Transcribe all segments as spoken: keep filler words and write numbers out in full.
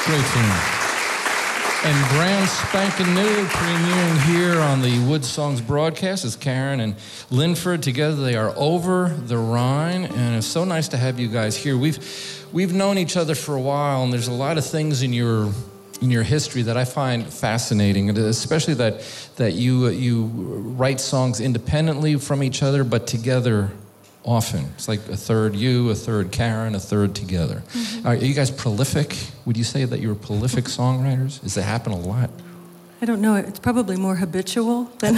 Great tune. And brand spanking new, premiering here on the Wood Songs broadcast is Karen and Linford. Together they are Over the Rhine, and it's so nice to have you guys here. We've we've known each other for a while, and there's a lot of things in your in your history that I find fascinating, and especially that that you you write songs independently from each other, but together often. It's like a third you, a third Karen, a third together. Mm-hmm. Are you guys prolific? Would you say that you're prolific songwriters? Does it happen a lot? I don't know. It's probably more habitual than...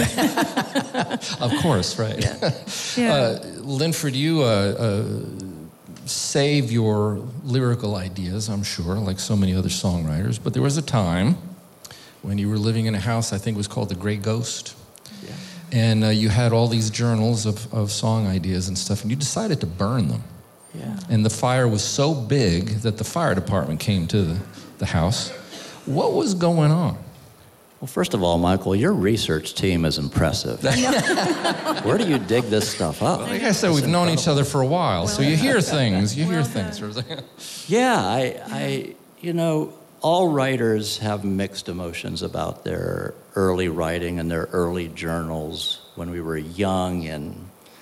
Of course, right. Yeah. Yeah. Uh, Linford, you uh, uh, save your lyrical ideas, I'm sure, like so many other songwriters. But there was a time when you were living in a house, I think it was called the Grey Ghost. Yeah. And uh, you had all these journals of, of song ideas and stuff, and you decided to burn them. Yeah. And the fire was so big that the fire department came to the, the house. What was going on? Well, first of all, Michael, your research team is impressive. Where do you dig this stuff up? Like I said, we've known each other for a while, so you hear things. You hear things. Yeah, I, I, you know, all writers have mixed emotions about their early writing and their early journals when we were young and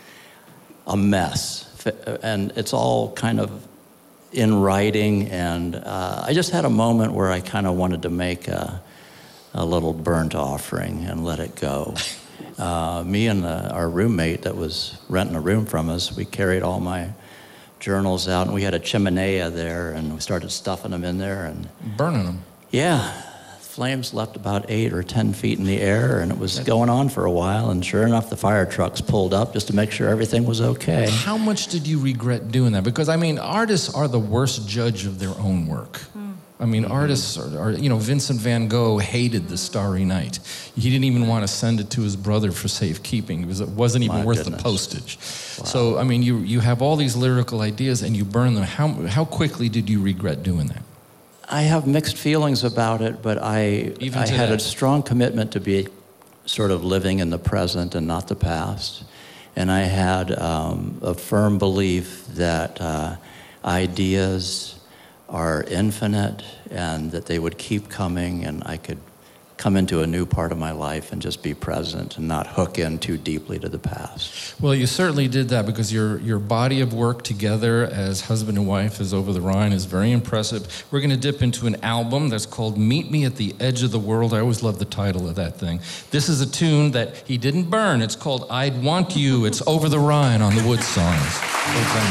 a mess. And it's all kind of in writing, and uh, I just had a moment where I kind of wanted to make a, a little burnt offering and let it go. Uh, me and the, our roommate that was renting a room from us, we carried all my journals out, and we had a chimenea there, and we started stuffing them in there. And burning them. Yeah. Flames left about eight or ten feet in the air, and it was going on for a while, and sure enough, the fire trucks pulled up just to make sure everything was okay. How much did you regret doing that? Because, I mean, artists are the worst judge of their own work. Mm. I mean, mm-hmm. artists are, are, you know, Vincent van Gogh hated The Starry Night. He didn't even want to send it to his brother for safekeeping because it wasn't even My worth goodness. the postage. Wow. So, I mean, you, you have all these lyrical ideas and you burn them. How, how quickly did you regret doing that? I have mixed feelings about it, but I, I had a strong commitment to be sort of living in the present and not the past. And I had um, a firm belief that uh, ideas are infinite and that they would keep coming, and I could come into a new part of my life and just be present and not hook in too deeply to the past. Well, you certainly did that, because your your body of work together as husband and wife as Over the Rhine is very impressive. We're going to dip into an album that's called Meet Me at the Edge of the World. I always love the title of that thing. This is a tune that he didn't burn. It's called I'd Want You. It's Over the Rhine on the Wood Songs.